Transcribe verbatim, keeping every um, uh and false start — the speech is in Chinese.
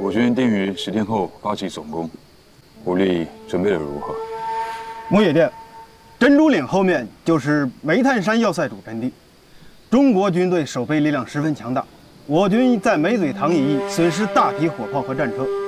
我军定于十天后发起总攻，武力准备的如何？ 木野殿，珍珠岭后面就是煤炭山要塞主阵地，中国军队守备力量十分强大。我军在梅嘴塘一役损失大批火炮和战车，